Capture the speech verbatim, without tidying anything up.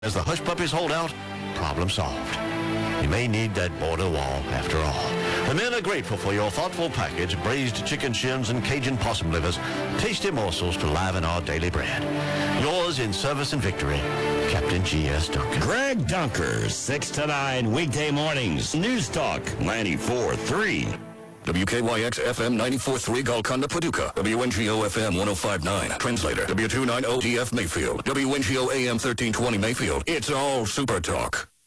As the hush puppies hold out, problem solved. You may need that border wall after all. The men are grateful for your thoughtful package, braised chicken shins and Cajun possum livers, tasty morsels to liven our daily bread. Yours in service and victory, Captain G S. Duncan. Greg Dunker, six to nine weekday mornings. News Talk ninety-four three. W K Y X F M ninety-four three Golconda, Paducah. W N G O F M one oh five nine. Translator. W two ninety D F Mayfield. W N G O A M thirteen twenty Mayfield. It's all Super Talk.